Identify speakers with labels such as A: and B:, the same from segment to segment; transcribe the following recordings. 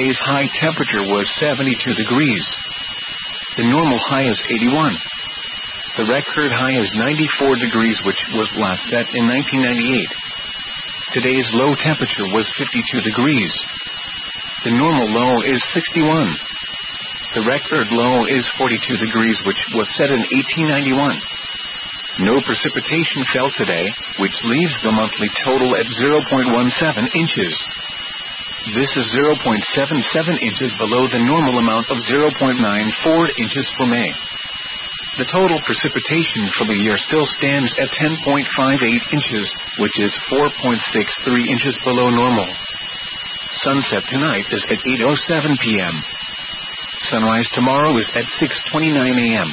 A: Today's high temperature was 72 degrees. The normal high is 81. The record high is 94 degrees, which was last set in 1998. Today's low temperature was 52 degrees. The normal low is 61. The record low is 42 degrees, which was set in 1891. No precipitation fell today, which leaves the monthly total at 0.17 inches. This is 0.77 inches below the normal amount of 0.94 inches for May. The total precipitation for the year still stands at 10.58 inches, which is 4.63 inches below normal. Sunset tonight is at 8:07 p.m. Sunrise tomorrow is at 6:29 a.m.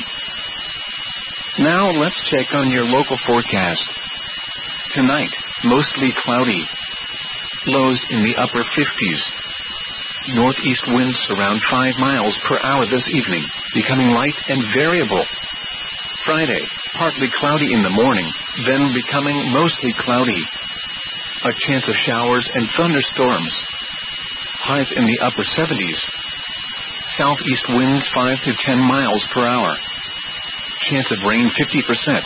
A: Now let's check on your local forecast. Tonight, mostly cloudy. Lows in the upper 50s. Northeast winds around 5 miles per hour this evening, becoming light and variable. Friday, partly cloudy in the morning, then becoming mostly cloudy. A chance of showers and thunderstorms. Highs in the upper 70s. Southeast winds 5 to 10 miles per hour. Chance of rain 50%.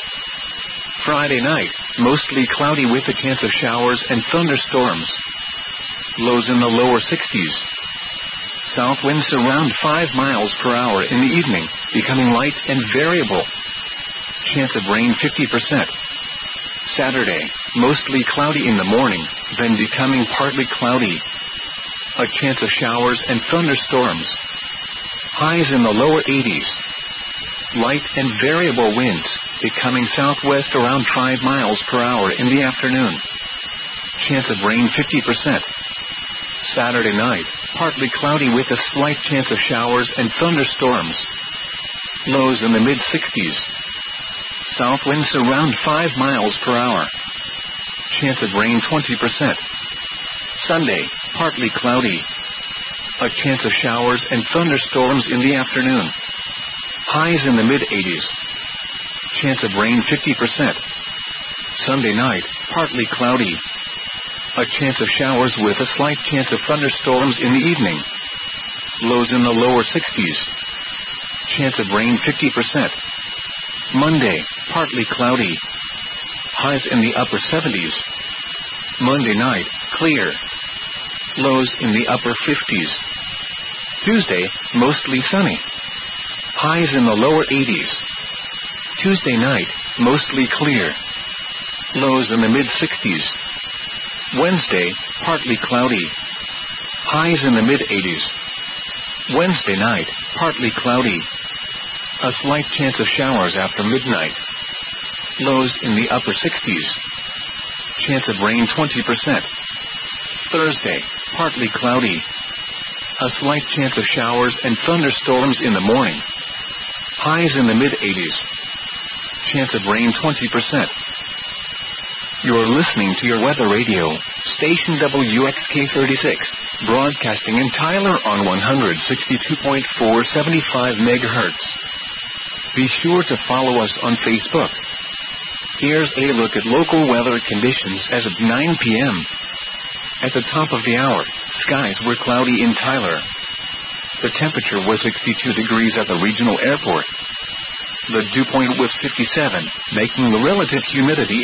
A: Friday night, mostly cloudy with a chance of showers and thunderstorms. Lows in the lower 60s. South winds around 5 miles per hour in the evening, becoming light and variable. Chance of rain 50%. Saturday, mostly cloudy in the morning, then becoming partly cloudy. A chance of showers and thunderstorms. Highs in the lower 80s. Light and variable winds, becoming southwest around 5 miles per hour in the afternoon. Chance of rain 50%. Saturday night, partly cloudy with a slight chance of showers and thunderstorms. Lows in the mid-60s. South winds around 5 miles per hour. Chance of rain 20%. Sunday, partly cloudy. A chance of showers and thunderstorms in the afternoon. Highs in the mid-80s. Chance of rain 50%. Sunday night, partly cloudy. A chance of showers with a slight chance of thunderstorms in the evening. Lows in the lower 60s. Chance of rain 50%. Monday, partly cloudy. Highs in the upper 70s. Monday night, clear. Lows in the upper 50s. Tuesday, mostly sunny. Highs in the lower 80s. Tuesday night, mostly clear. Lows in the mid-60s. Wednesday, partly cloudy. Highs in the mid-80s. Wednesday night, partly cloudy. A slight chance of showers after midnight. Lows in the upper 60s. Chance of rain 20%. Thursday, partly cloudy. A slight chance of showers and thunderstorms in the morning. Highs in the mid-80s. Chance of rain 20%. You're listening to your weather radio, station WXK36, broadcasting in Tyler on 162.475 megahertz. Be sure to follow us on Facebook. Here's a look at local weather conditions as of 9 p.m. At the top of the hour, skies were cloudy in Tyler. The temperature was 62 degrees at the regional airport. The dew point was 57, making the relative humidity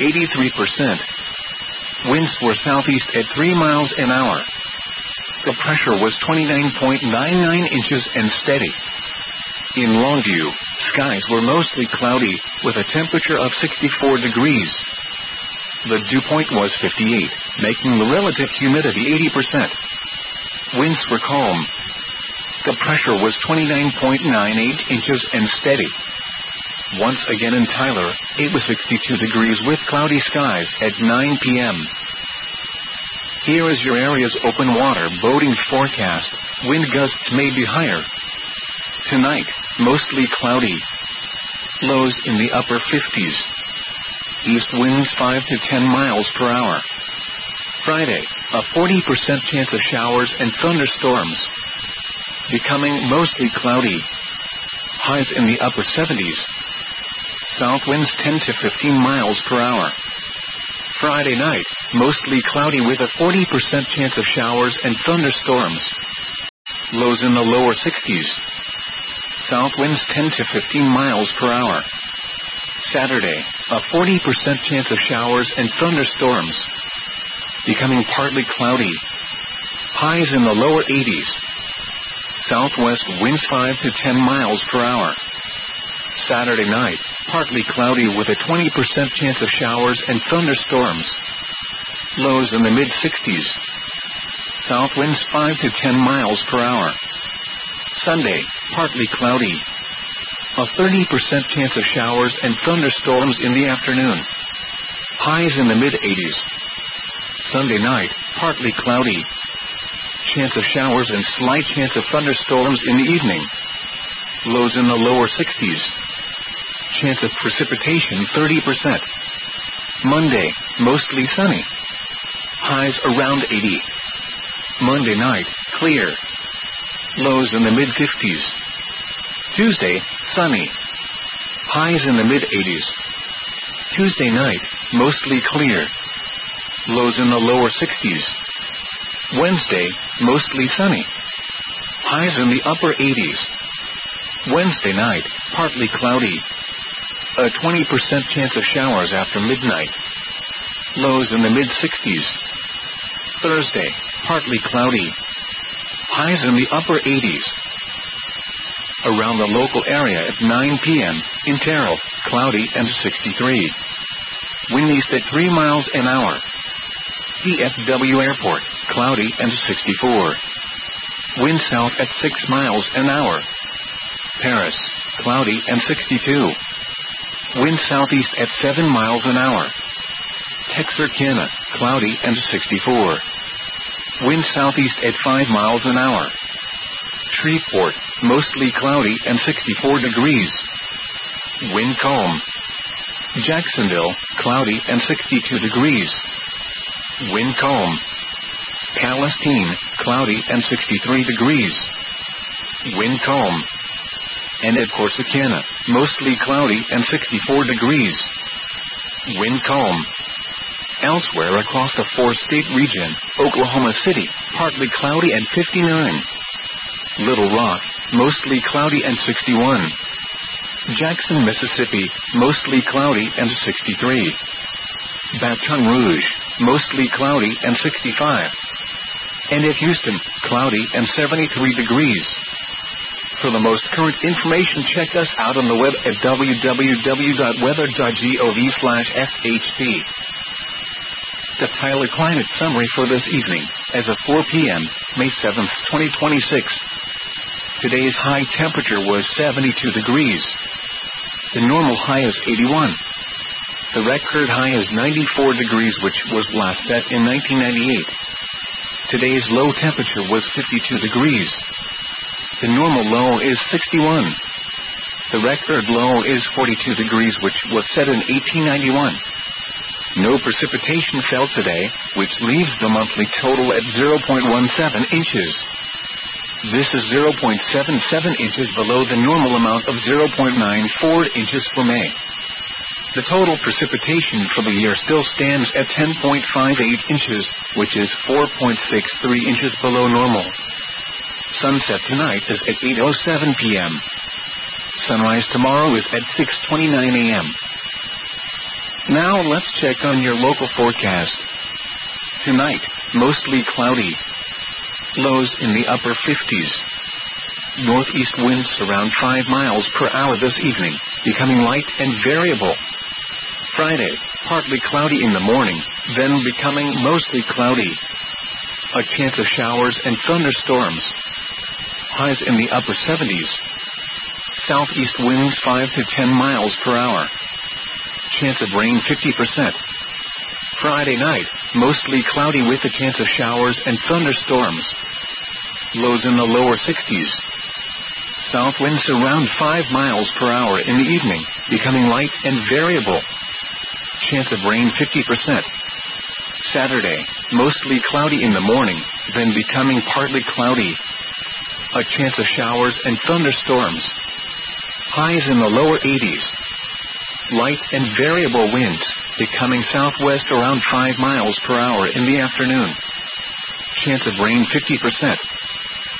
A: 83%. Winds were southeast at 3 miles an hour. The pressure was 29.99 inches and steady. In Longview, skies were mostly cloudy, with a temperature of 64 degrees. The dew point was 58, making the relative humidity 80%. Winds were calm. The pressure was 29.98 inches and steady. Once again in Tyler, it was 62 degrees with cloudy skies at 9 p.m. Here is your area's open water boating forecast. Wind gusts may be higher. Tonight, mostly cloudy. Lows in the upper 50s. East winds 5 to 10 miles per hour. Friday, a 40% chance of showers and thunderstorms. Becoming mostly cloudy. Highs in the upper 70s. South winds 10 to 15 miles per hour. Friday night, mostly cloudy with a 40% chance of showers and thunderstorms. Lows in the lower 60s. South winds 10 to 15 miles per hour. Saturday, a 40% chance of showers and thunderstorms. Becoming partly cloudy. Highs in the lower 80s. Southwest winds 5 to 10 miles per hour. Saturday night, partly cloudy with a 20% chance of showers and thunderstorms. Lows in the mid-60s. South winds 5 to 10 miles per hour. Sunday, partly cloudy. A 30% chance of showers and thunderstorms in the afternoon. Highs in the mid-80s. Sunday night, partly cloudy. Chance of showers and slight chance of thunderstorms in the evening. Lows in the lower 60s. Chance of precipitation 30%. Monday, mostly sunny. Highs around 80. Monday night, clear. Lows in the mid-50s. Tuesday, sunny. Highs in the mid-80s. Tuesday night, mostly clear. Lows in the lower 60s. Wednesday, mostly sunny. Highs in the upper 80s. Wednesday night, partly cloudy. A 20% chance of showers after midnight. Lows in the mid-60s. Thursday, partly cloudy. Highs in the upper 80s. Around the local area at 9 p.m., in Terrell, cloudy and 63. Wind east at 3 miles an hour. DFW Airport, cloudy and 64. Wind south at 6 miles an hour. Paris, cloudy and 62. Wind southeast at 7 miles an hour. Texarkana, cloudy and 64. Wind southeast at 5 miles an hour. Shreveport, mostly cloudy and 64 degrees. Wind calm. Jacksonville, cloudy and 62 degrees. Wind calm. Palestine, cloudy and 63 degrees. Wind calm. And at Corsicana, mostly cloudy and 64 degrees. Wind calm. Elsewhere across the 4-state region, Oklahoma City, partly cloudy and 59. Little Rock, mostly cloudy and 61. Jackson, Mississippi, mostly cloudy and 63. Baton Rouge, mostly cloudy and 65. And at Houston, cloudy and 73 degrees. For the most current information, check us out on the web at www.weather.gov/shp. The Tyler Climate Summary for this evening, as of 4 p.m., May 7th, 2026. Today's high temperature was 72 degrees. The normal high is 81. The record high is 94 degrees, which was last set in 1998. Today's low temperature was 52 degrees. The normal low is 61. The record low is 42 degrees, which was set in 1891. No precipitation fell today, which leaves the monthly total at 0.17 inches. This is 0.77 inches below the normal amount of 0.94 inches for May. The total precipitation for the year still stands at 10.58 inches, which is 4.63 inches below normal. Sunset tonight is at 8:07 p.m. Sunrise tomorrow is at 6:29 a.m. Now let's check on your local forecast. Tonight, mostly cloudy. Lows in the upper 50s. Northeast winds around 5 miles per hour this evening, becoming light and variable. Friday, partly cloudy in the morning, then becoming mostly cloudy. A chance of showers and thunderstorms. Highs in the upper 70s. Southeast winds 5 to 10 miles per hour. Chance of rain 50%. Friday night, mostly cloudy with a chance of showers and thunderstorms. Lows in the lower 60s. South winds around 5 miles per hour in the evening, becoming light and variable. Chance of rain 50%. Saturday, mostly cloudy in the morning, then becoming partly cloudy. A chance of showers and thunderstorms. Highs in the lower 80s. Light and variable winds, becoming southwest around 5 miles per hour in the afternoon. Chance of rain 50%.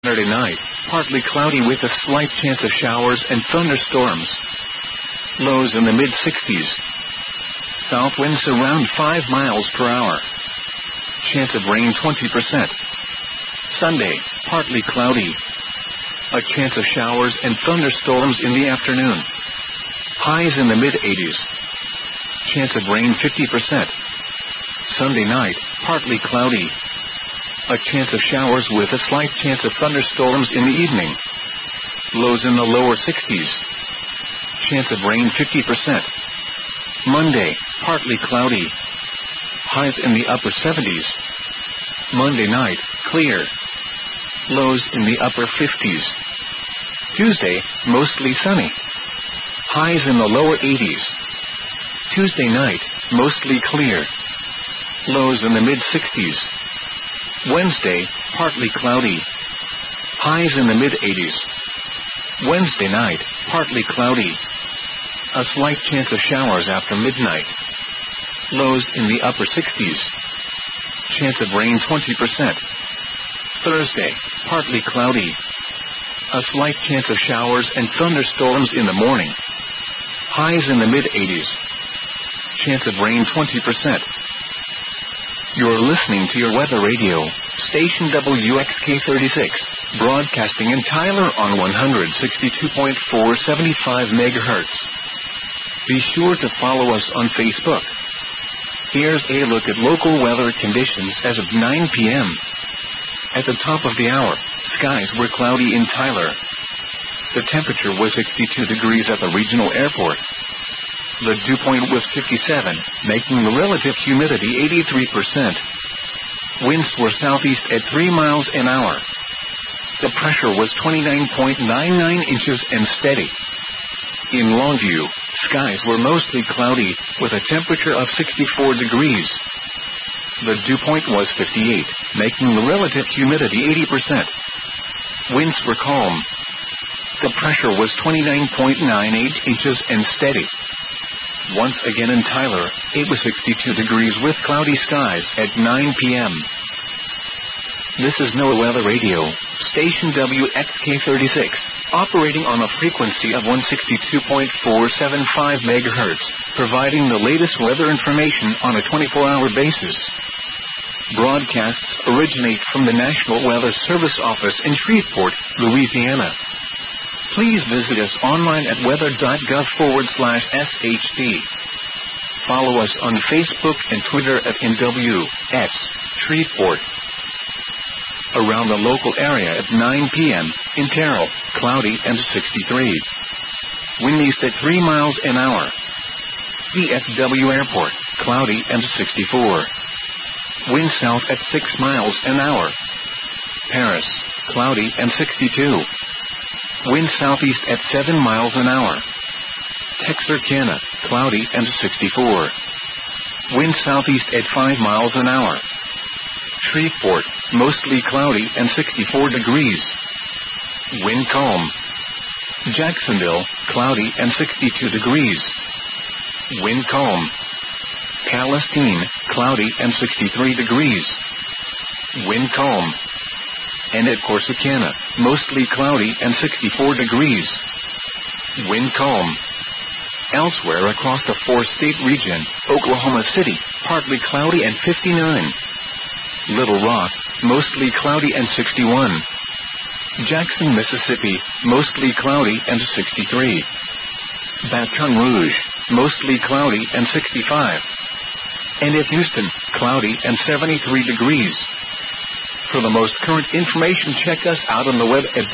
A: Saturday night, partly cloudy with a slight chance of showers and thunderstorms. Lows in the mid-60s. South winds around 5 miles per hour. Chance of rain 20%. Sunday, partly cloudy. A chance of showers and thunderstorms in the afternoon. Highs in the mid-80s. Chance of rain 50%. Sunday night, partly cloudy. A chance of showers with a slight chance of thunderstorms in the evening. Lows in the lower 60s. Chance of rain 50%. Monday, partly cloudy. Highs in the upper 70s. Monday night, clear. Lows in the upper 50s. Tuesday, mostly sunny. Highs in the lower 80s. Tuesday night, mostly clear. Lows in the mid-60s. Wednesday, partly cloudy. Highs in the mid-80s. Wednesday night, partly cloudy. A slight chance of showers after midnight. Lows in the upper 60s. Chance of rain 20%. Thursday, partly cloudy. A slight chance of showers and thunderstorms in the morning. Highs in the mid-80s. Chance of rain 20%. You're listening to your weather radio, station WXK36, broadcasting in Tyler on 162.475 MHz. Be sure to follow us on Facebook. Here's a look at local weather conditions as of 9 p.m. At the top of the hour, skies were cloudy in Tyler. The temperature was 62 degrees at the regional airport. The dew point was 57, making the relative humidity 83%. Winds were southeast at 3 miles an hour. The pressure was 29.99 inches and steady. In Longview, skies were mostly cloudy, with a temperature of 64 degrees. The dew point was 58, making the relative humidity 80%. Winds were calm. The pressure was 29.98 inches and steady. Once again in Tyler, it was 62 degrees with cloudy skies at 9 p.m. This is NOAA Weather Radio, station WXK36, operating on a frequency of 162.475 MHz, providing the latest weather information on a 24-hour basis. Broadcasts originate from the National Weather Service office in Shreveport, Louisiana. Please visit us online at weather.gov/SHP. Follow us on Facebook and Twitter at NWS Shreveport. Around the local area at 9 p.m. in Terrell, cloudy and 63. Wind east at 3 miles an hour. DFW Airport, cloudy and 64. Wind south at 6 miles an hour. Paris, cloudy and 62. Wind southeast at 7 miles an hour. Texarkana, cloudy and 64. Wind southeast at 5 miles an hour. Shreveport, mostly cloudy and 64 degrees. Wind calm. Jacksonville, cloudy and 62 degrees. Wind calm. Palestine, cloudy and 63 degrees. Wind calm. And at Corsicana, mostly cloudy and 64 degrees. Wind calm. Elsewhere across the 4-state region, Oklahoma City, partly cloudy and 59. Little Rock, mostly cloudy and 61. Jackson, Mississippi, mostly cloudy and 63. Baton Rouge, mostly cloudy and 65. And at Houston, cloudy and 73 degrees. For the most current information, check us out on the web at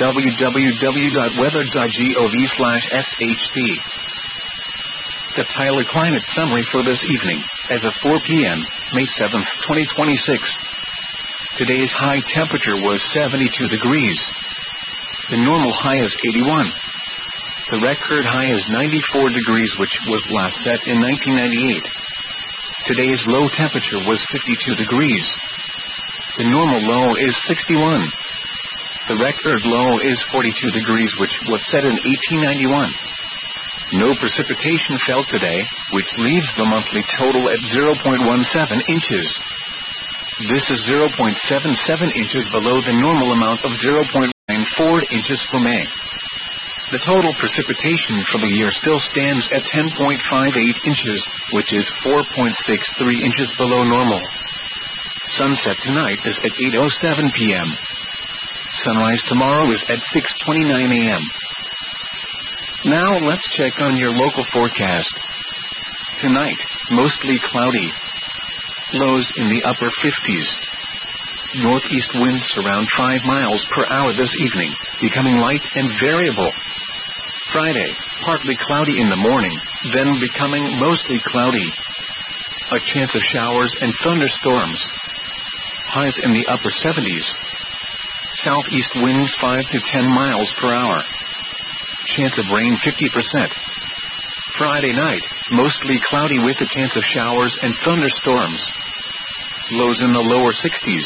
A: www.weather.gov/SHP. The Tyler Climate Summary for this evening, as of 4 p.m., May 7th, 2026. Today's high temperature was 72 degrees. The normal high is 81. The record high is 94 degrees, which was last set in 1998. Today's low temperature was 52 degrees. The normal low is 61. The record low is 42 degrees, which was set in 1891. No precipitation fell today, which leaves the monthly total at 0.17 inches. This is 0.77 inches below the normal amount of 0.1. 4 inches for May. The total precipitation for the year still stands at 10.58 inches, which is 4.63 inches below normal. Sunset tonight is at 8:07 p.m. Sunrise tomorrow is at 6:29 a.m. Now let's check on your local forecast. Tonight, mostly cloudy. Lows in the upper 50s. Northeast winds around 5 miles per hour this evening, becoming light and variable. Friday, partly cloudy in the morning, then becoming mostly cloudy. A chance of showers and thunderstorms. Highs in the upper 70s. Southeast winds 5 to 10 miles per hour. Chance of rain 50%. Friday night, mostly cloudy with a chance of showers and thunderstorms. Lows in the lower 60s.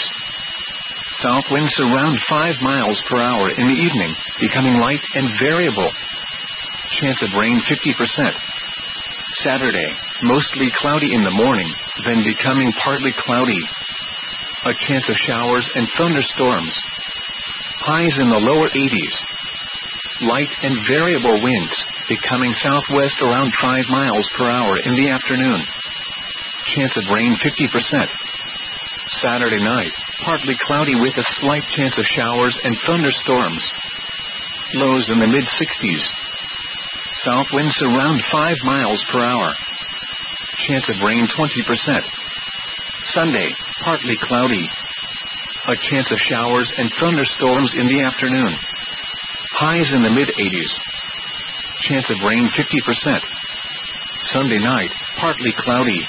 A: South winds around 5 miles per hour in the evening, becoming light and variable. Chance of rain 50%. Saturday, mostly cloudy in the morning, then becoming partly cloudy. A chance of showers and thunderstorms. Highs in the lower 80s. Light and variable winds, becoming southwest around 5 miles per hour in the afternoon. Chance of rain 50%. Saturday night, partly cloudy with a slight chance of showers and thunderstorms. Lows in the mid-60s. South winds around 5 miles per hour. Chance of rain 20%. Sunday, partly cloudy. A chance of showers and thunderstorms in the afternoon. Highs in the mid-80s. Chance of rain 50%. Sunday night, partly cloudy.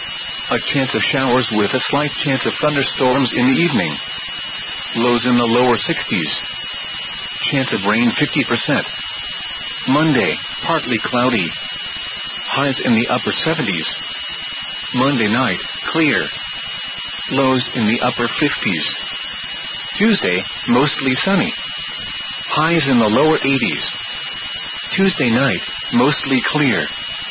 A: A chance of showers with a slight chance of thunderstorms in the evening. Lows in the lower 60s. Chance of rain 50%. Monday, partly cloudy. Highs in the upper 70s. Monday night, clear. Lows in the upper 50s. Tuesday, mostly sunny. Highs in the lower 80s. Tuesday night, mostly clear.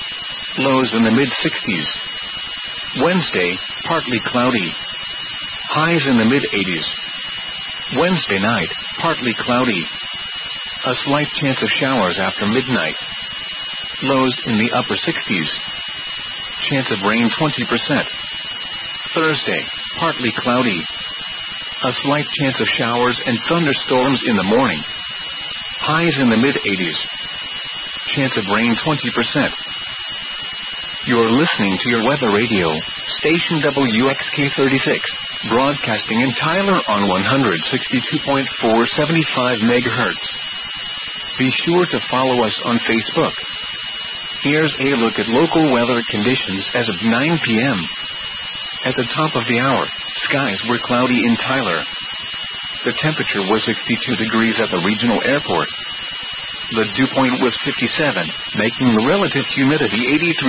A: Lows in the mid-60s. Wednesday, partly cloudy. Highs in the mid-80s. Wednesday night, partly cloudy. A slight chance of showers after midnight. Lows in the upper 60s. Chance of rain 20%. Thursday, partly cloudy. A slight chance of showers and thunderstorms in the morning. Highs in the mid-80s. Chance of rain 20%. You're listening to your weather radio, station WXK36, broadcasting in Tyler on 162.475 MHz. Be sure to follow us on Facebook. Here's a look at local weather conditions as of 9 p.m. At the top of the hour, skies were cloudy in Tyler. The temperature was 62 degrees at the regional airport. The dew point was 57, making the relative humidity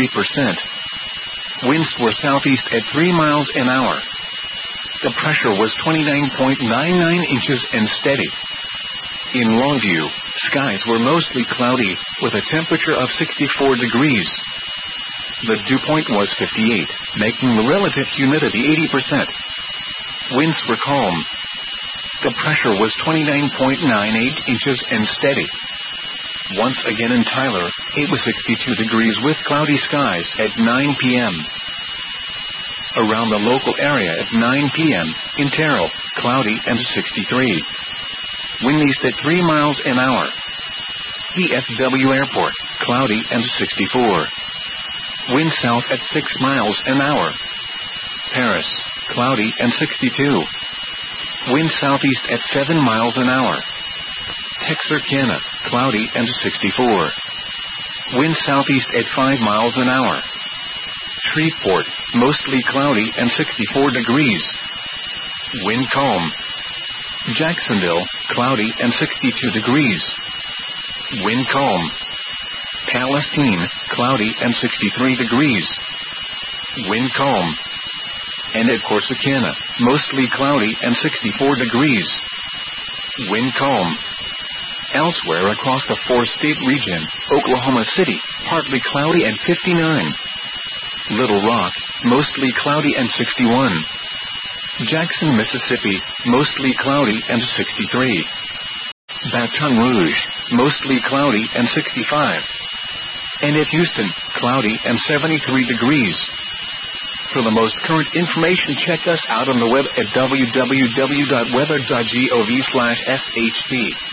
A: 83%. Winds were southeast at 3 miles an hour. The pressure was 29.99 inches and steady. In Longview, skies were mostly cloudy, with a temperature of 64 degrees. The dew point was 58, making the relative humidity 80%. Winds were calm. The pressure was 29.98 inches and steady. Once again in Tyler, it was 62 degrees with cloudy skies at 9 p.m. Around the local area at 9 p.m., in Terrell, cloudy and 63. Wind east at 3 miles an hour. DFW Airport, cloudy and 64. Wind south at 6 miles an hour. Paris, cloudy and 62. Wind southeast at 7 miles an hour. Texarkana, cloudy and 64. Wind southeast at 5 miles an hour. Shreveport, mostly cloudy and 64 degrees. Wind calm. Jacksonville, cloudy and 62 degrees. Wind calm. Palestine, cloudy and 63 degrees. Wind calm. And at Corsicana, mostly cloudy and 64 degrees. Wind calm. Elsewhere across the four-state region, Oklahoma City, partly cloudy and 59. Little Rock, mostly cloudy and 61. Jackson, Mississippi, mostly cloudy and 63. Baton Rouge, mostly cloudy and 65. And at Houston, cloudy and 73 degrees. For the most current information, check us out on the web at www.weather.gov/shd.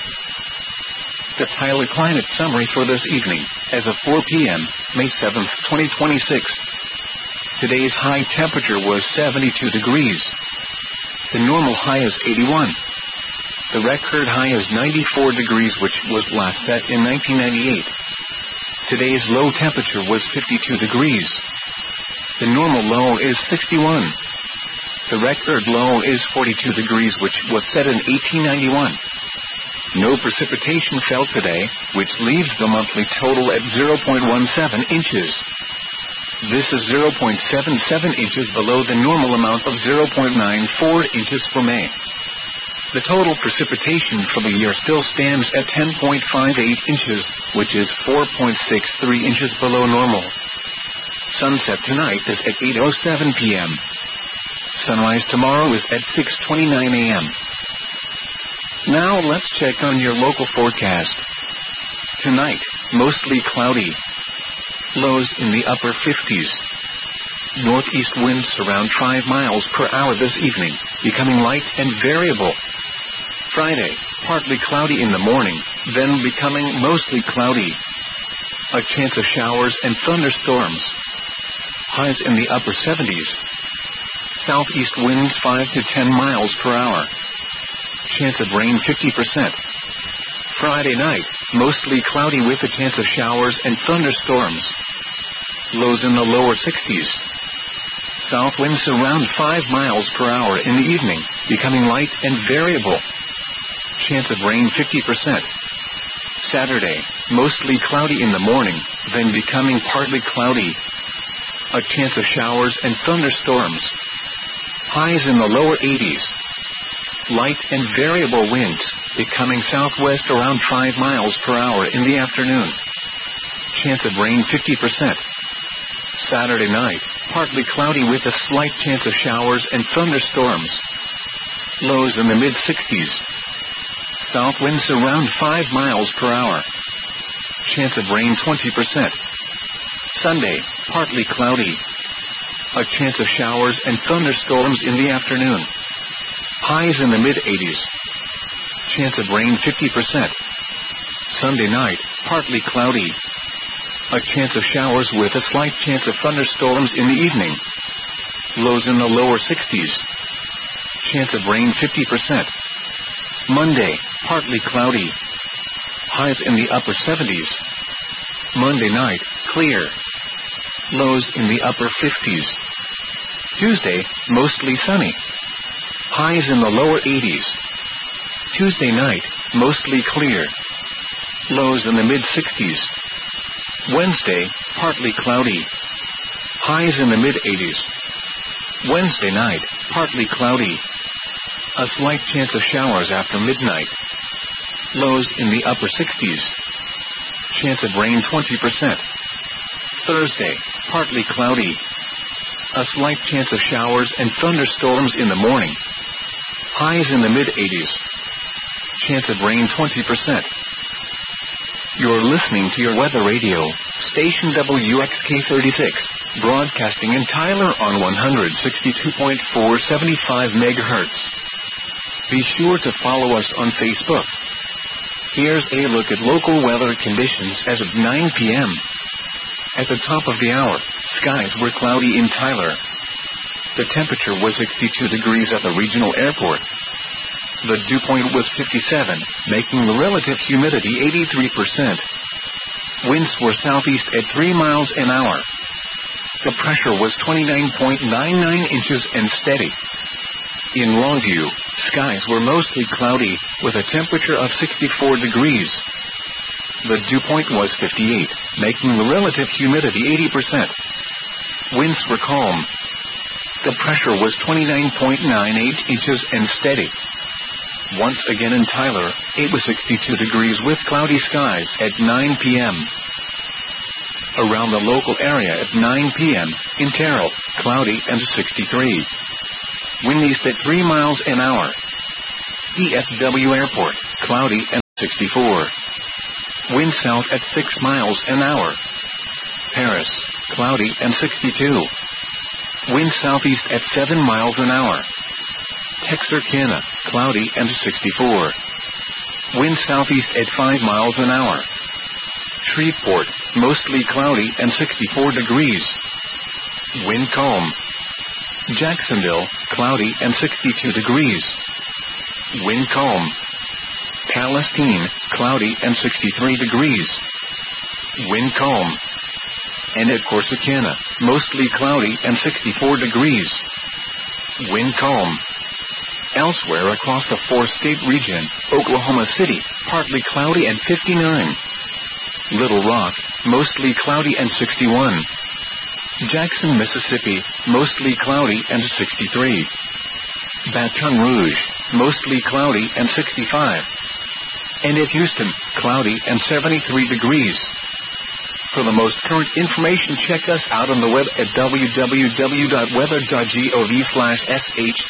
A: The Tyler Climate Summary for this evening, as of 4 p.m., May 7th, 2026. Today's high temperature was 72 degrees. The normal high is 81. The record high is 94 degrees, which was last set in 1998. Today's low temperature was 52 degrees. The normal low is 61. The record low is 42 degrees, which was set in 1891. No precipitation fell today, which leaves the monthly total at 0.17 inches. This is 0.77 inches below the normal amount of 0.94 inches for May. The total precipitation for the year still stands at 10.58 inches, which is 4.63 inches below normal. Sunset tonight is at 8:07 p.m. Sunrise tomorrow is at 6:29 a.m. Now let's check on your local forecast. Tonight, mostly cloudy. Lows in the upper 50s. Northeast winds around 5 miles per hour this evening, becoming light and variable. Friday, partly cloudy in the morning, then becoming mostly cloudy. A chance of showers and thunderstorms. Highs in the upper 70s. Southeast winds 5 to 10 miles per hour. Chance of rain 50%. Friday night, mostly cloudy with a chance of showers and thunderstorms. Lows in the lower 60s. South winds around 5 miles per hour in the evening, becoming light and variable. Chance of rain 50%. Saturday, mostly cloudy in the morning, then becoming partly cloudy. A chance of showers and thunderstorms. Highs in the lower 80s. Light and variable winds, becoming southwest around 5 miles per hour in the afternoon. Chance of rain 50%. Saturday night, partly cloudy with a slight chance of showers and thunderstorms. Lows in the mid-60s. South winds around 5 miles per hour. Chance of rain 20%. Sunday, partly cloudy. A chance of showers and thunderstorms in the afternoon. Highs in the mid-80s. Chance of rain 50%. Sunday night, partly cloudy. A chance of showers with a slight chance of thunderstorms in the evening. Lows in the lower 60s. Chance of rain 50%. Monday, partly cloudy. Highs in the upper 70s. Monday night, clear. Lows in the upper 50s. Tuesday, mostly sunny. Highs in the lower 80s. Tuesday night, mostly clear. Lows in the mid-60s. Wednesday, partly cloudy. Highs in the mid-80s. Wednesday night, partly cloudy. A slight chance of showers after midnight. Lows in the upper 60s. Chance of rain 20%. Thursday, partly cloudy. A slight chance of showers and thunderstorms in the morning. Highs in the mid-80s. Chance of rain 20%. You're listening to your weather radio, station WXK36, broadcasting in Tyler on 162.475 MHz. Be sure to follow us on Facebook. Here's a look at local weather conditions as of 9 p.m. At the top of the hour, skies were cloudy in Tyler. The temperature was 62 degrees at the regional airport. The dew point was 57, making the relative humidity 83%. Winds were southeast at 3 miles an hour. The pressure was 29.99 inches and steady. In Longview, skies were mostly cloudy, with a temperature of 64 degrees. The dew point was 58, making the relative humidity 80%. Winds were calm. The pressure was 29.98 inches and steady. Once again in Tyler, it was 62 degrees with cloudy skies at 9 p.m. Around the local area at 9 p.m., in Terrell, cloudy and 63. Wind east at 3 miles an hour. DFW Airport, cloudy and 64. Wind south at 6 miles an hour. Paris, cloudy and 62. Wind southeast at 7 miles an hour. Texarkana, cloudy and 64. Wind southeast at 5 miles an hour. Shreveport, mostly cloudy and 64 degrees. Wind calm. Jacksonville, cloudy and 62 degrees. Wind calm. Palestine, cloudy and 63 degrees. Wind calm. And at Corsicana, mostly cloudy and 64 degrees. Wind calm. Elsewhere across the four-state region, Oklahoma City, partly cloudy and 59. Little Rock, mostly cloudy and 61. Jackson, Mississippi, mostly cloudy and 63. Baton Rouge, mostly cloudy and 65. And at Houston, cloudy and 73 degrees. For the most current information, check us out on the web at www.weather.gov/shp.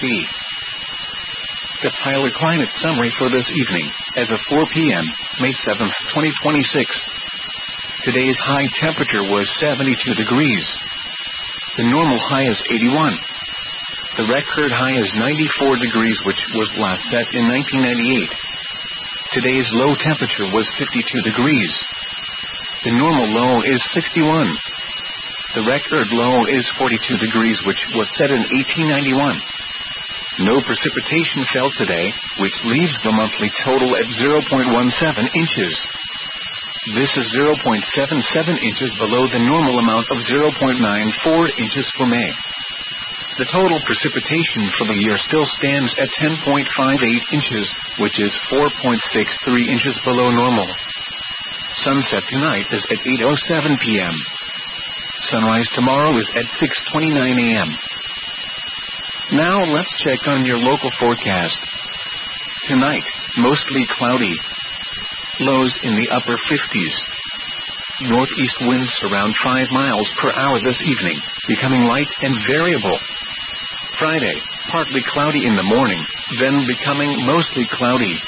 A: The Tyler Climate Summary for this evening, as of 4 p.m., May 7th, 2026. Today's high temperature was 72 degrees. The normal high is 81. The record high is 94 degrees, which was last set in 1998. Today's low temperature was 52 degrees. The normal low is 61. The record low is 42 degrees, which was set in 1891. No precipitation fell today, which leaves the monthly total at 0.17 inches. This is 0.77 inches below the normal amount of 0.94 inches for May. The total precipitation for the year still stands at 10.58 inches, which is 4.63 inches below normal. Sunset tonight is at 8:07 p.m. Sunrise tomorrow is at 6:29 a.m. Now let's check on your local forecast. Tonight, mostly cloudy. Lows in the upper 50s. Northeast winds around 5 miles per hour this evening, becoming light and variable. Friday, partly cloudy in the morning, then becoming mostly cloudy.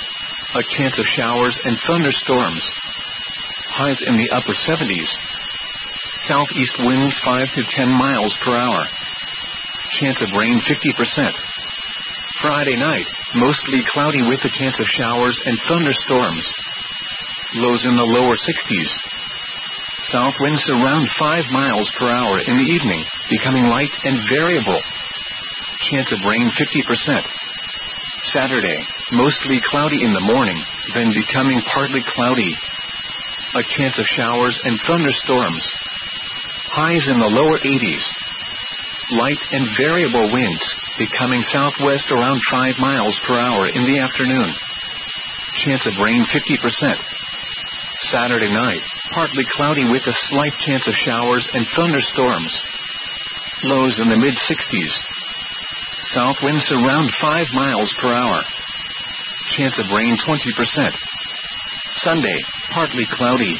A: A chance of showers and thunderstorms. Highs in the upper 70s. Southeast winds 5 to 10 miles per hour. Chance of rain 50%. Friday night, mostly cloudy with a chance of showers and thunderstorms. Lows in the lower 60s. South winds around 5 miles per hour in the evening, becoming light and variable. Chance of rain 50%. Saturday, mostly cloudy in the morning, then becoming partly cloudy. A chance of showers and thunderstorms. Highs in the lower 80s. Light and variable winds, becoming southwest around 5 miles per hour in the afternoon. Chance of rain 50%. Saturday night, partly cloudy with a slight chance of showers and thunderstorms. Lows in the mid-60s. South winds around 5 miles per hour. Chance of rain 20%. Sunday, partly cloudy.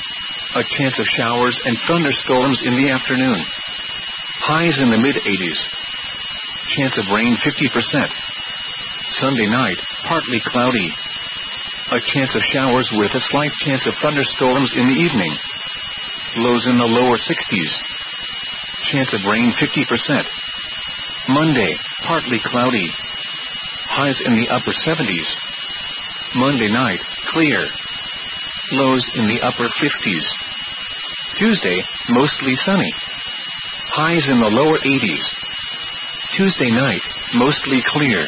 A: A chance of showers and thunderstorms in the afternoon. Highs in the mid-80s. Chance of rain 50%. Sunday night, partly cloudy. A chance of showers with a slight chance of thunderstorms in the evening. Lows in the lower 60s. Chance of rain 50%. Monday, partly cloudy. Highs in the upper 70s. Monday night, clear. Lows in the upper 50s. Tuesday, mostly sunny. Highs in the lower 80s. Tuesday night, mostly clear.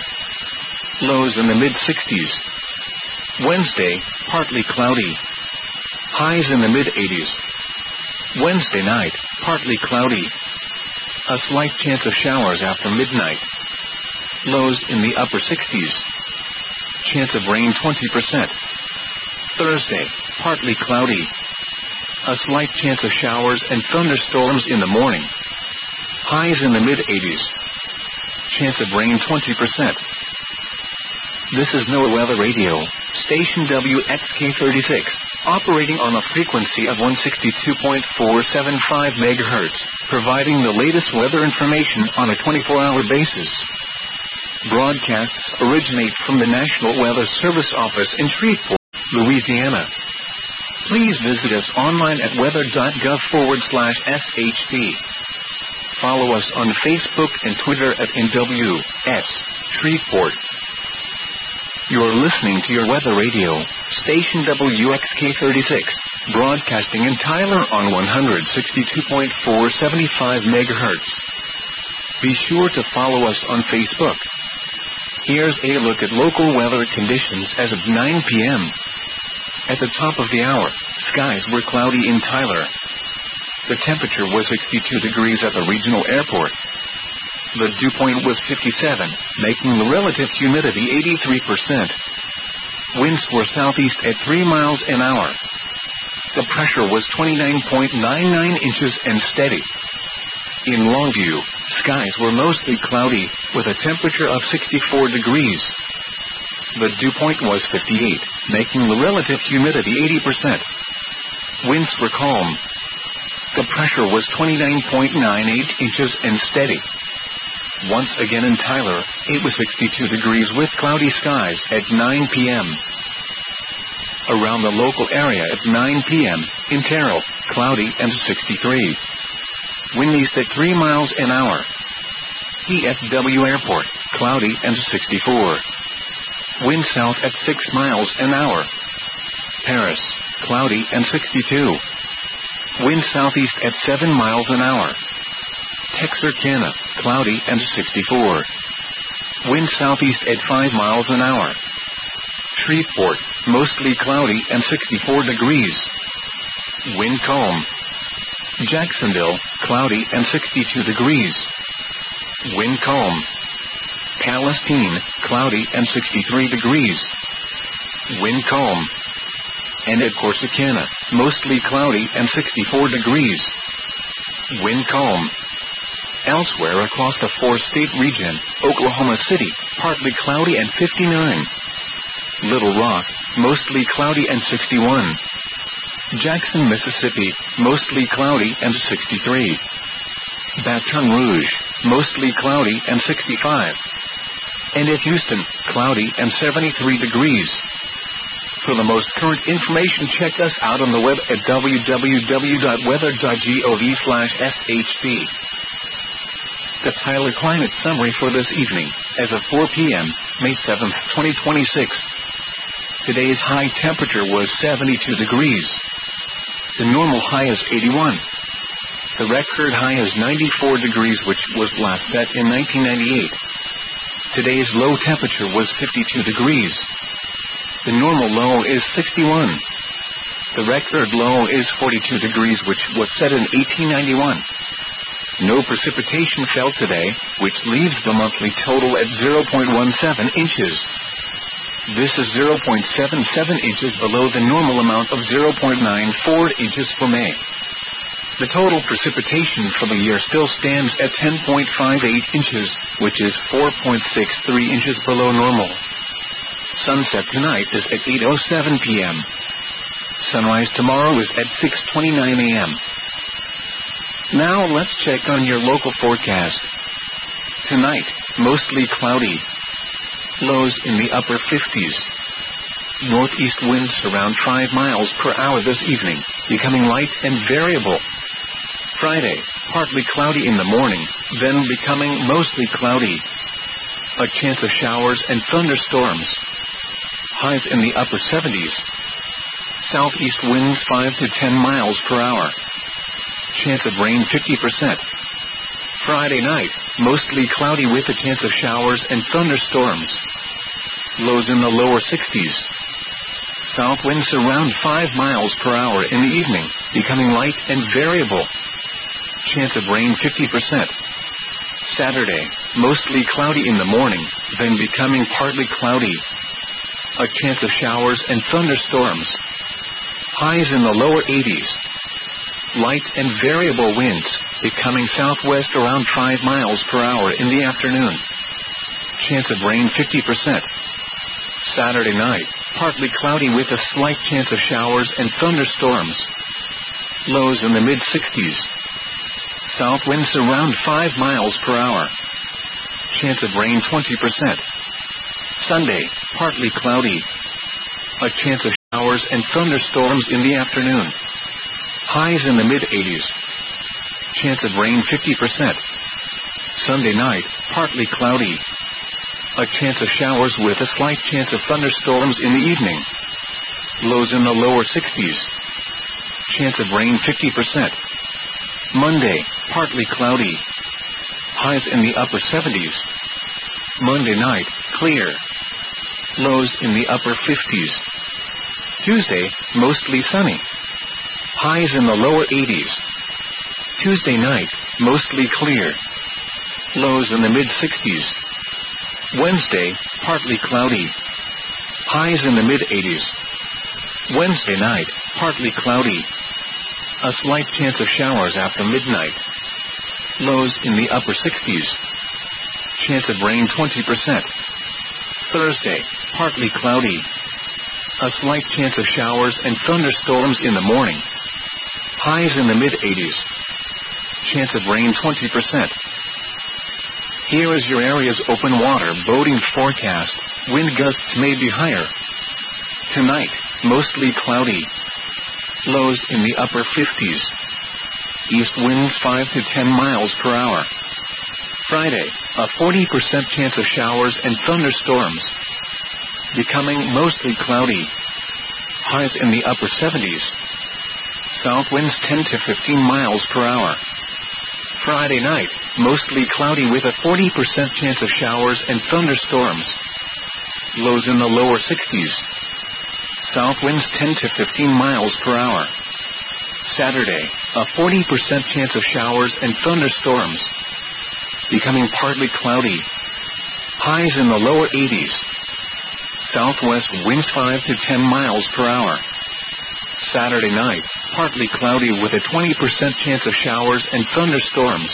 A: Lows in the mid-60s. Wednesday, partly cloudy. Highs in the mid-80s. Wednesday night, partly cloudy. A slight chance of showers after midnight. Lows in the upper 60s. Chance of rain 20%. Thursday, partly cloudy. A slight chance of showers and thunderstorms in the morning. Highs in the mid-80s. Chance of rain 20%. This is NOAA Weather Radio, station WXK36, operating on a frequency of 162.475 MHz, providing the latest weather information on a 24-hour basis. Broadcasts originate from the National Weather Service office in Shreveport. Louisiana. Please visit us online at weather.gov/SHP. Follow us on Facebook and Twitter at NWS Shreveport. You're listening to your weather radio, station WXK36, broadcasting in Tyler on 162.475 MHz. Be sure to follow us on Facebook. Here's a look at local weather conditions as of 9 p.m. At the top of the hour, skies were cloudy in Tyler. The temperature was 62 degrees at the regional airport. The dew point was 57, making the relative humidity 83%. Winds were southeast at 3 miles an hour. The pressure was 29.99 inches and steady. In Longview, skies were mostly cloudy, with a temperature of 64 degrees. The dew point was 58, making the relative humidity 80%. Winds were calm. The pressure was 29.98 inches and steady. Once again in Tyler, it was 62 degrees with cloudy skies at 9 p.m. Around the local area at 9 p.m., in Terrell, cloudy and 63. Wind east at 3 miles an hour. DFW Airport, cloudy and 64. Wind south at 6 miles an hour. Paris, cloudy and 62. Wind southeast at 7 miles an hour. Texarkana, cloudy and 64. Wind southeast at 5 miles an hour. Shreveport, mostly cloudy and 64 degrees. Wind calm. Jacksonville, cloudy and 62 degrees. Wind calm. Palestine, cloudy and 63 degrees. Wind calm. And at Corsicana, mostly cloudy and 64 degrees. Wind calm. Elsewhere across the four-state region, Oklahoma City, partly cloudy and 59. Little Rock, mostly cloudy and 61. Jackson, Mississippi, mostly cloudy and 63. Baton Rouge, mostly cloudy and 65. And at Houston, cloudy and 73 degrees. For the most current information, check us out on the web at www.weather.gov/SHP. The Tyler Climate Summary for this evening, as of 4 p.m., May 7th, 2026. Today's high temperature was 72 degrees. The normal high is 81. The record high is 94 degrees, which was last set in 1998. Today's low temperature was 52 degrees. The normal low is 61. The record low is 42 degrees, which was set in 1891. No precipitation fell today, which leaves the monthly total at 0.17 inches. This is 0.77 inches below the normal amount of 0.94 inches for May. The total precipitation for the year still stands at 10.58 inches, which is 4.63 inches below normal. Sunset tonight is at 8:07 p.m. Sunrise tomorrow is at 6:29 a.m. Now let's check on your local forecast. Tonight, mostly cloudy. Lows in the upper 50s. Northeast winds around 5 miles per hour this evening, becoming light and variable. Friday, partly cloudy in the morning, then becoming mostly cloudy. A chance of showers and thunderstorms. Highs in the upper 70s. Southeast winds 5 to 10 miles per hour. Chance of rain 50%. Friday night, mostly cloudy with a chance of showers and thunderstorms. Lows in the lower 60s. South winds around 5 miles per hour in the evening, becoming light and variable. Chance of rain 50%. Saturday, mostly cloudy in the morning, then becoming partly cloudy. A chance of showers and thunderstorms. Highs in the lower 80s. Light and variable winds, becoming southwest around 5 miles per hour in the afternoon. Chance of rain 50%. Saturday night, partly cloudy with a slight chance of showers and thunderstorms. Lows in the mid-60s. South winds around 5 miles per hour. Chance of rain 20%. Sunday, partly cloudy. A chance of showers and thunderstorms in the afternoon. Highs in the mid-80s. Chance of rain 50%. Sunday night, partly cloudy. A chance of showers with a slight chance of thunderstorms in the evening. Lows in the lower 60s. Chance of rain 50%. Monday, partly cloudy. Highs in the upper 70s. Monday night, clear. Lows in the upper 50s. Tuesday, mostly sunny. Highs in the lower 80s. Tuesday night, mostly clear. Lows in the mid-60s. Wednesday, partly cloudy. Highs in the mid-80s. Wednesday night, partly cloudy. A slight chance of showers after midnight. Lows in the upper 60s. Chance of rain 20%. Thursday, partly cloudy. A slight chance of showers and thunderstorms in the morning. Highs in the mid-80s. Chance of rain 20%. Here is your area's open water boating forecast. Wind gusts may be higher. Tonight, mostly cloudy. Lows in the upper 50s. East winds 5 to 10 miles per hour. Friday, a 40% chance of showers and thunderstorms. Becoming mostly cloudy. Highs in the upper 70s. South winds 10 to 15 miles per hour. Friday night, mostly cloudy with a 40% chance of showers and thunderstorms. Lows in the lower 60s. South winds 10 to 15 miles per hour. Saturday, a 40% chance of showers and thunderstorms. Becoming partly cloudy. Highs in the lower 80s. Southwest winds 5 to 10 miles per hour. Saturday night, partly cloudy with a 20% chance of showers and thunderstorms.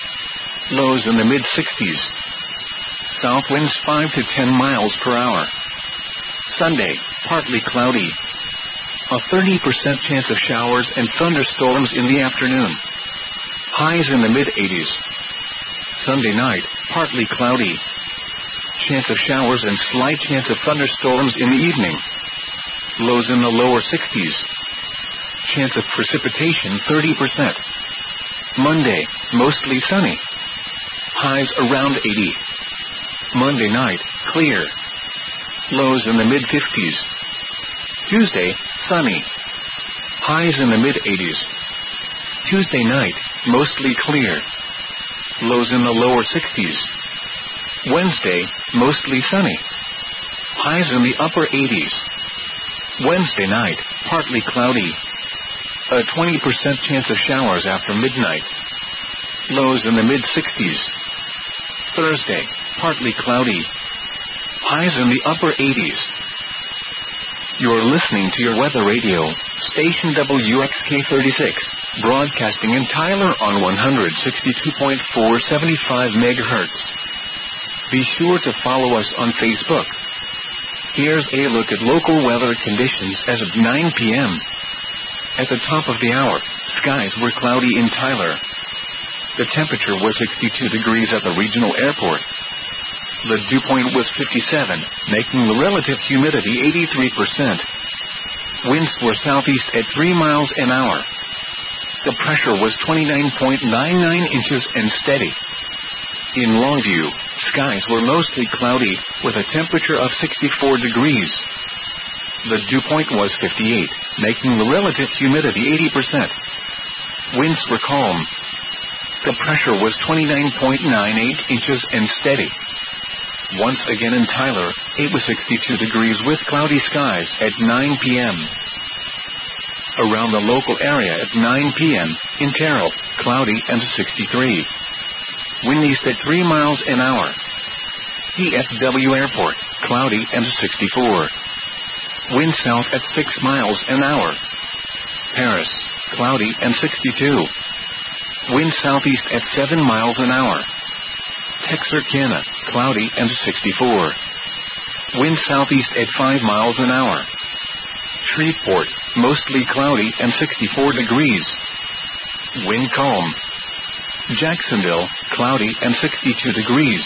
A: Lows in the mid-60s. South winds 5 to 10 miles per hour. Sunday, partly cloudy. A 30% chance of showers and thunderstorms in the afternoon. Highs in the mid-80s. Sunday night, partly cloudy. Chance of showers and slight chance of thunderstorms in the evening. Lows in the lower 60s. Chance of precipitation 30%. Monday, mostly sunny. Highs around 80. Monday night, clear. Lows in the mid-50s. Tuesday, sunny. Highs in the mid-80s. Tuesday night, mostly clear. Lows in the lower 60s. Wednesday, mostly sunny. Highs in the upper 80s. Wednesday night, partly cloudy. A 20% chance of showers after midnight. Lows in the mid-60s. Thursday, partly cloudy. Highs in the upper 80s. You're listening to your weather radio, station WXK36, broadcasting in Tyler on 162.475 MHz. Be sure to follow us on Facebook. Here's a look at local weather conditions as of 9 p.m. At the top of the hour, skies were cloudy in Tyler. The temperature was 62 degrees at the regional airport. The dew point was 57, making the relative humidity 83%. Winds were southeast at 3 miles an hour. The pressure was 29.99 inches and steady. In Longview, skies were mostly cloudy, with a temperature of 64 degrees. The dew point was 58, making the relative humidity 80%. Winds were calm. The pressure was 29.98 inches and steady. Once again in Tyler, it was 62 degrees with cloudy skies at 9 p.m. Around the local area at 9 p.m., in Terrell, cloudy and 63. Wind east at 3 miles an hour. DFW Airport, cloudy and 64. Wind south at 6 miles an hour. Paris, cloudy and 62. Wind southeast at 7 miles an hour. Texarkana, cloudy and 64. Wind southeast at 5 miles an hour. Shreveport, mostly cloudy and 64 degrees. Wind calm. Jacksonville, cloudy and 62 degrees.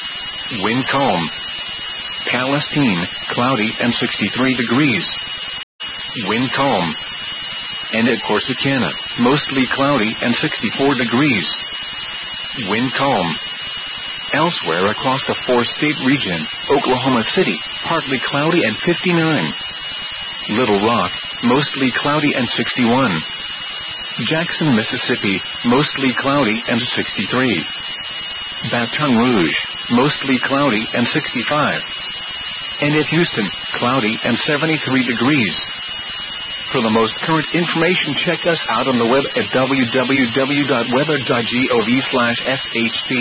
A: Wind calm. Palestine, cloudy and 63 degrees. Wind calm. And at Corsicana, mostly cloudy and 64 degrees. Wind calm. Elsewhere across the four-state region, Oklahoma City, partly cloudy and 59. Little Rock, mostly cloudy and 61. Jackson, Mississippi, mostly cloudy and 63. Baton Rouge, mostly cloudy and 65. And at Houston, cloudy and 73 degrees. For the most current information, check us out on the web at www.weather.gov/shp.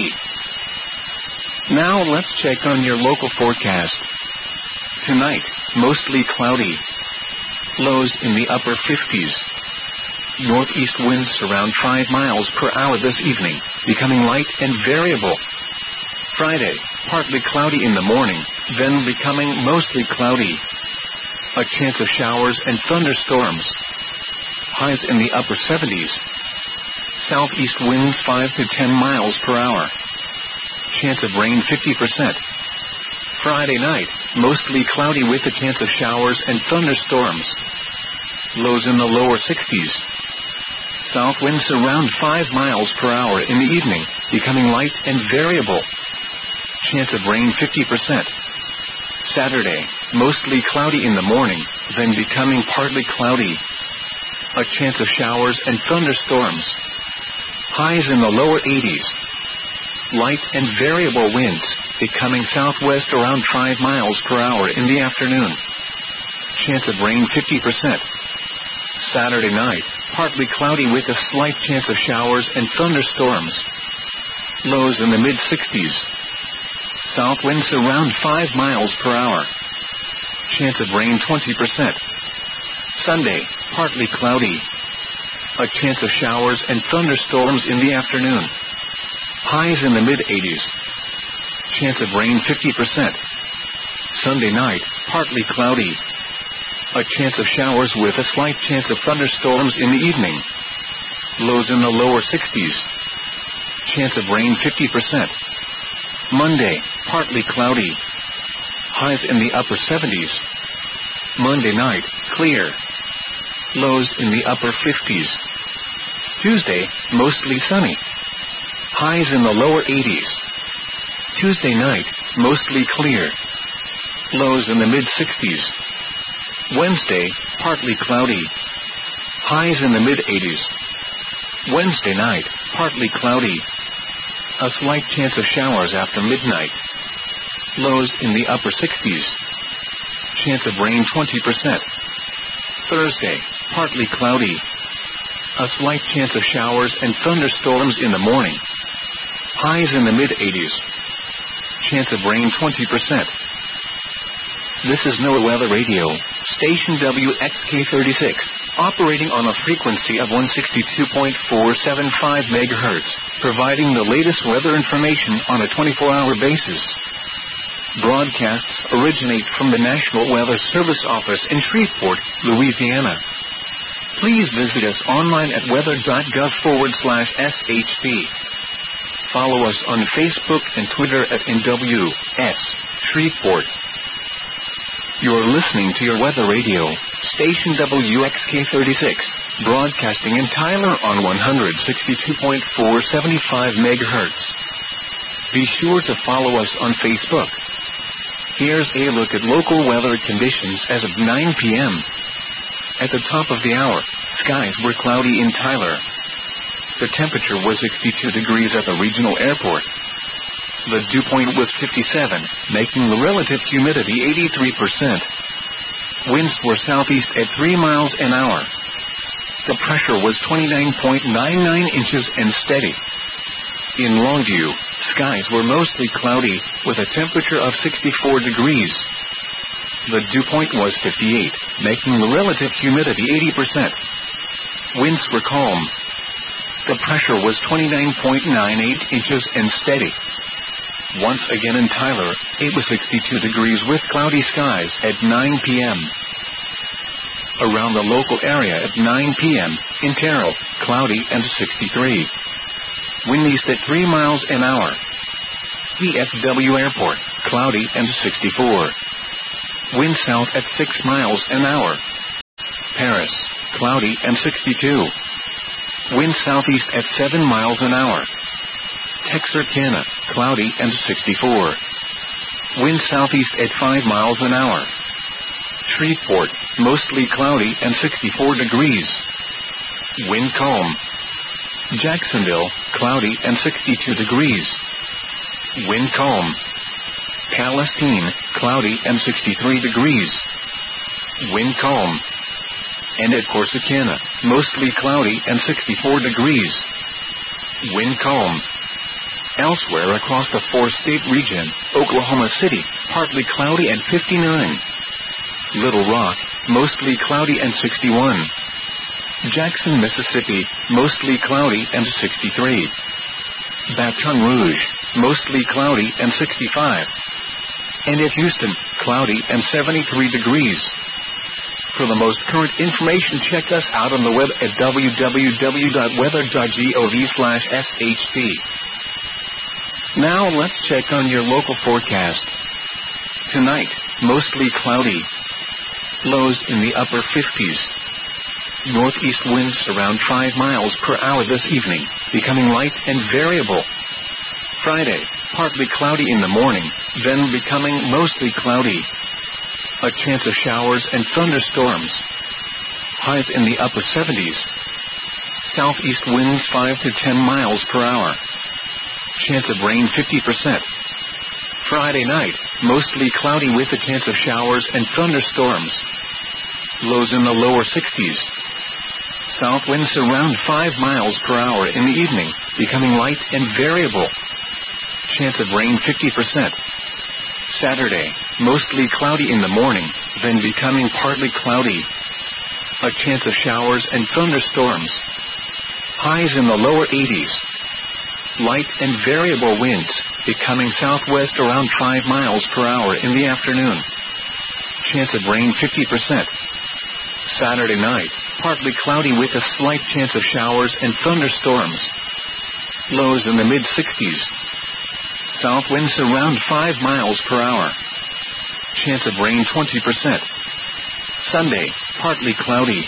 A: Now let's check on your local forecast. Tonight, mostly cloudy. Lows in the upper 50s. Northeast winds around 5 miles per hour this evening, becoming light and variable. Friday, partly cloudy in the morning, then becoming mostly cloudy. A chance of showers and thunderstorms. Highs in the upper 70s. Southeast winds 5 to 10 miles per hour. Chance of rain 50%. Friday night, mostly cloudy with a chance of showers and thunderstorms. Lows in the lower 60s. South winds around 5 miles per hour in the evening, becoming light and variable. Chance of rain 50%. Saturday, mostly cloudy in the morning, then becoming partly cloudy. A chance of showers and thunderstorms. Highs in the lower 80s. Light and variable winds, becoming southwest around 5 miles per hour in the afternoon. Chance of rain 50%. Saturday night, partly cloudy with a slight chance of showers and thunderstorms. Lows in the mid-60s. South winds around 5 miles per hour. Chance of rain 20%. Sunday, partly cloudy. A chance of showers and thunderstorms in the afternoon. Highs in the mid-80s. Chance of rain 50%. Sunday night, partly cloudy. A chance of showers with a slight chance of thunderstorms in the evening. Lows in the lower 60s. Chance of rain 50%. Monday, partly cloudy. Highs in the upper 70s. Monday night, clear. Lows in the upper 50s. Tuesday, mostly sunny. Highs in the lower 80s. Tuesday night, mostly clear. Lows in the mid-60s. Wednesday, partly cloudy. Highs in the mid-80s. Wednesday night, partly cloudy. A slight chance of showers after midnight. Lows in the upper 60s. Chance of rain 20%. Thursday, partly cloudy. A slight chance of showers and thunderstorms in the morning. Highs in the mid-80s. Chance of rain 20%. This is NOAA Weather Radio, station WXK36, operating on a frequency of 162.475 MHz, providing the latest weather information on a 24-hour basis. Broadcasts originate from the National Weather Service office in Shreveport, Louisiana. Please visit us online at weather.gov/shp. Follow us on Facebook and Twitter at NWS Shreveport. You're listening to your weather radio, station WXK36, broadcasting in Tyler on 162.475 MHz. Be sure to follow us on Facebook. Here's a look at local weather conditions as of 9 p.m. At the top of the hour, skies were cloudy in Tyler. The temperature was 62 degrees at the regional airport. The dew point was 57, making the relative humidity 83%. Winds were southeast at 3 miles an hour. The pressure was 29.99 inches and steady. In Longview, skies were mostly cloudy, with a temperature of 64 degrees. The dew point was 58, making the relative humidity 80%. Winds were calm. The pressure was 29.98 inches and steady. Once again in Tyler, it was 62 degrees with cloudy skies at 9 p.m. Around the local area at 9 p.m., in Terrell, cloudy and 63. Wind east at 3 miles an hour. DFW Airport, cloudy and 64. Wind south at 6 miles an hour. cloudy and 62. Wind southeast at 7 miles an hour. Texarkana, cloudy and 64. Wind southeast at 5 miles an hour. Shreveport, mostly cloudy and 64 degrees. Wind calm. Jacksonville, cloudy and 62 degrees. Wind calm. Palestine, cloudy and 63 degrees. Wind calm. And at Corsicana, mostly cloudy and 64 degrees. Wind calm. Elsewhere across the four-state region, Oklahoma City, partly cloudy and 59. Little Rock, mostly cloudy and 61. Jackson, Mississippi, mostly cloudy and 63. Baton Rouge, mostly cloudy and 65. And at Houston, cloudy and 73 degrees. For the most current information, check us out on the web at www.weather.gov/shp. Now let's check on your local forecast. Tonight, mostly cloudy. Lows in the upper 50s. Northeast winds around 5 miles per hour this evening, becoming light and variable. Friday, partly cloudy in the morning, then becoming mostly cloudy. A chance of showers and thunderstorms. Highs in the upper 70s. Southeast winds 5 to 10 miles per hour. Chance of rain 50%. Friday night, mostly cloudy with a chance of showers and thunderstorms. Lows in the lower 60s. South winds around 5 miles per hour in the evening, becoming light and variable. Chance of rain 50%. Saturday, mostly cloudy in the morning, then becoming partly cloudy. A chance of showers and thunderstorms. Highs in the lower 80s. Light and variable winds, becoming southwest around 5 miles per hour in the afternoon. Chance of rain 50%. Saturday night, partly cloudy with a slight chance of showers and thunderstorms. Lows in the mid-60s. South winds around 5 miles per hour. Chance of rain 20%. Sunday, partly cloudy.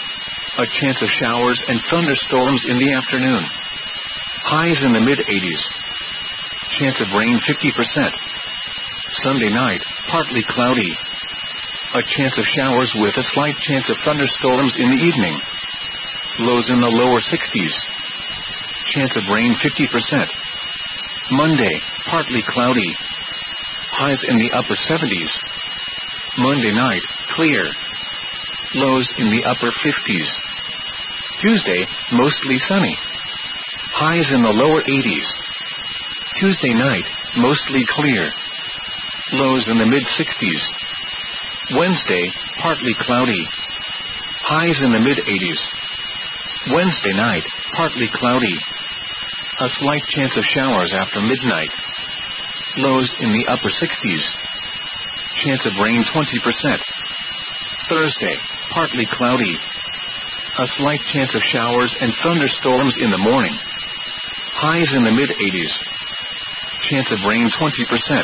A: A chance of showers and thunderstorms in the afternoon. Highs in the mid-80s. Chance of rain 50%. Sunday night, partly cloudy. A chance of showers with a slight chance of thunderstorms in the evening. Lows in the lower 60s. Chance of rain 50%. Monday, partly cloudy. Highs in the upper 70s. Monday night, clear. Lows in the upper 50s. Tuesday, mostly sunny. Highs in the lower 80s. Tuesday night, mostly clear. Lows in the mid-60s. Wednesday, partly cloudy. Highs in the mid-80s. Wednesday night, partly cloudy. A slight chance of showers after midnight. Lows in the upper 60s. Chance of rain 20%. Thursday, partly cloudy. A slight chance of showers and thunderstorms in the morning. Highs in the mid-80s. Chance of rain 20%.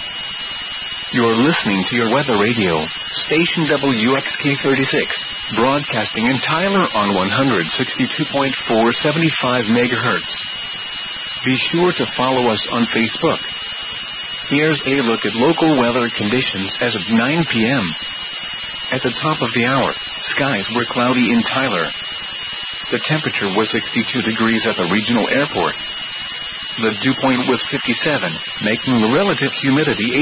A: You're listening to your weather radio, station WXK36, broadcasting in Tyler on 162.475 megahertz. Be sure to follow us on Facebook. Here's a look at local weather conditions as of 9 p.m. At the top of the hour, skies were cloudy in Tyler. The temperature was 62 degrees at the regional airport. The dew point was 57, making the relative humidity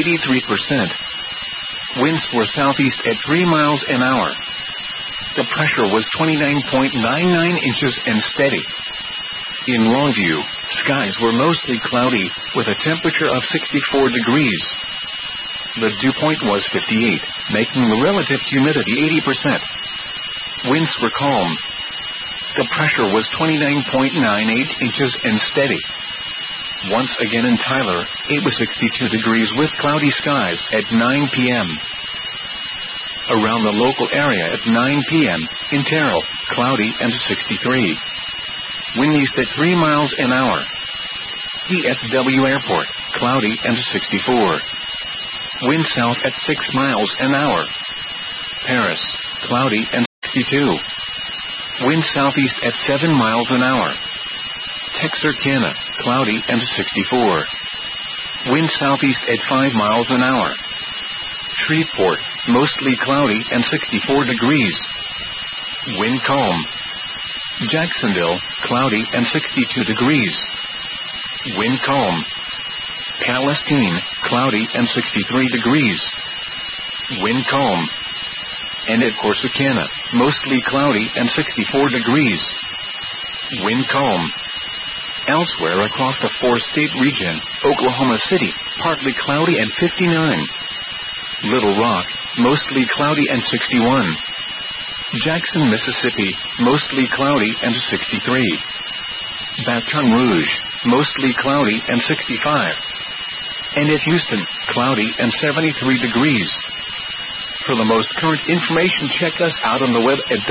A: 83%. Winds were southeast at 3 miles an hour. The pressure was 29.99 inches and steady. In Longview, skies were mostly cloudy, with a temperature of 64 degrees. The dew point was 58, making the relative humidity 80%. Winds were calm. The pressure was 29.98 inches and steady. Once again in Tyler, it was 62 degrees with cloudy skies at 9 p.m. Around the local area at 9 p.m., in Terrell, cloudy and 63. Wind east at 3 miles an hour. DFW Airport, cloudy and 64. Wind south at 6 miles an hour. Paris, cloudy and 62. Wind southeast at 7 miles an hour. Texarkana, cloudy and 64. Wind southeast at 5 miles an hour. Shreveport, mostly cloudy and 64 degrees. Wind calm. Jacksonville, cloudy and 62 degrees. Wind calm. Palestine, cloudy and 63 degrees. Wind calm. And at Corsicana, mostly cloudy and 64 degrees. Wind calm. Elsewhere across the four-state region, Oklahoma City, partly cloudy and 59. Little Rock, mostly cloudy and 61. Jackson, Mississippi, mostly cloudy and 63. Baton Rouge, mostly cloudy and 65. And at Houston, cloudy and 73 degrees. For the most current information, check us out on the web at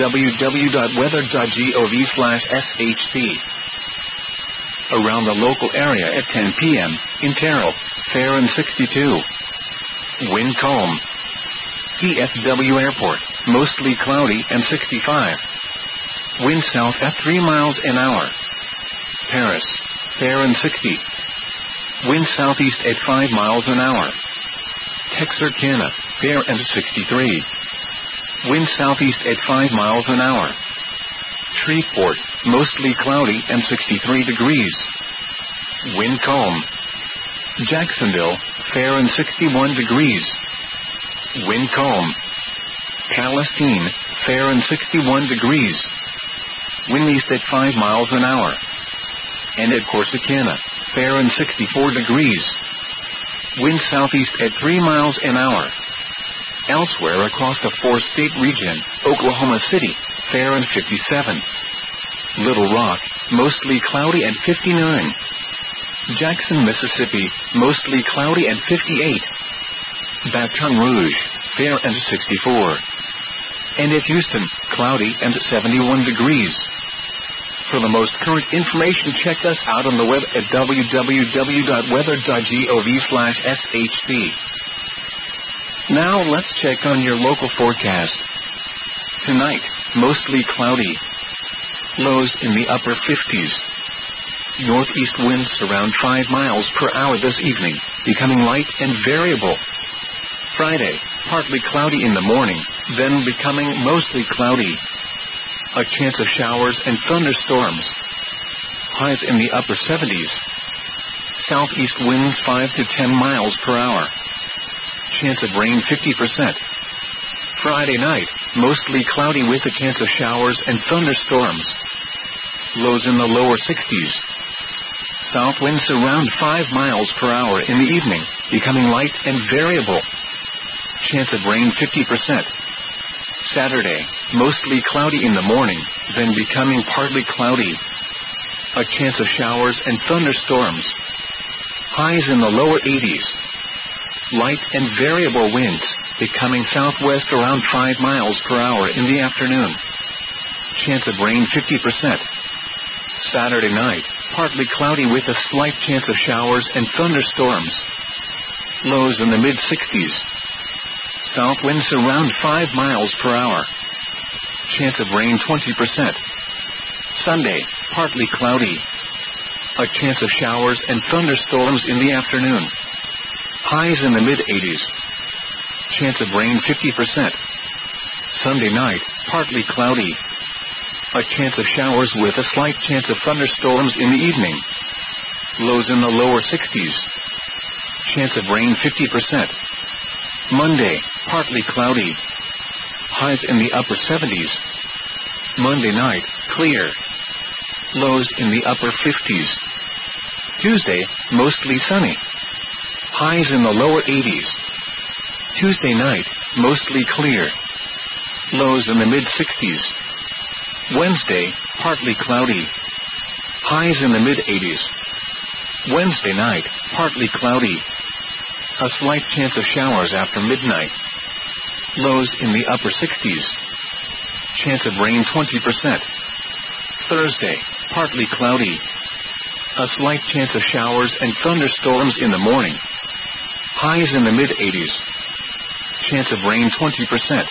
A: www.weather.gov/shp. Around the local area at 10 p.m. in Terrell, fair and 62. Wind calm. DFW Airport, mostly cloudy and 65. Wind south at 3 miles an hour. Paris, fair and 60. Wind southeast at 5 miles an hour. Texarkana, fair and 63. Wind southeast at 5 miles an hour. Shreveport, mostly cloudy and 63 degrees. Wind calm. Jacksonville, fair and 61 degrees. Wind calm. Palestine, fair and 61 degrees. Wind east at 5 miles an hour. And at Corsicana, fair and 64 degrees. Wind southeast at 3 miles an hour. Elsewhere across the four-state region, Oklahoma City, fair and 57. Little Rock, mostly cloudy and 59. Jackson, Mississippi, mostly cloudy and 58. Baton Rouge, fair and 64. And at Houston, cloudy and 71 degrees. For the most current information, check us out on the web at www.weather.gov/shp. Now let's check on your local forecast. Tonight, mostly cloudy. Lows in the upper 50s. Northeast winds around 5 miles per hour this evening, becoming light and variable. Friday, partly cloudy in the morning, then becoming mostly cloudy. A chance of showers and thunderstorms. Highs in the upper 70s. Southeast winds 5 to 10 miles per hour. Chance of rain 50%. Friday night, mostly cloudy with a chance of showers and thunderstorms. Lows in the lower 60s. South winds around 5 miles per hour in the evening, becoming light and variable. Chance of rain 50%. Saturday, mostly cloudy in the morning, then becoming partly cloudy. A chance of showers and thunderstorms. Highs in the lower 80s. Light and variable winds, becoming southwest around 5 miles per hour in the afternoon. Chance of rain 50%. Saturday night, partly cloudy with a slight chance of showers and thunderstorms. Lows in the mid-60s. South winds around 5 miles per hour. Chance of rain 20%. Sunday, partly cloudy. A chance of showers and thunderstorms in the afternoon. Highs in the mid-80s. Chance of rain 50%. Sunday night, partly cloudy. A chance of showers with a slight chance of thunderstorms in the evening. Lows in the lower 60s. Chance of rain 50%. Monday, partly cloudy. Highs in the upper 70s. Monday night, clear. Lows in the upper 50s. Tuesday, mostly sunny. Highs in the lower 80s. Tuesday night, mostly clear. Lows in the mid-60s. Wednesday, partly cloudy. Highs in the mid-80s. Wednesday night, partly cloudy. A slight chance of showers after midnight. Lows in the upper 60s. Chance of rain 20%. Thursday, partly cloudy. A slight chance of showers and thunderstorms in the morning. Highs in the mid-80s. Chance of rain 20%.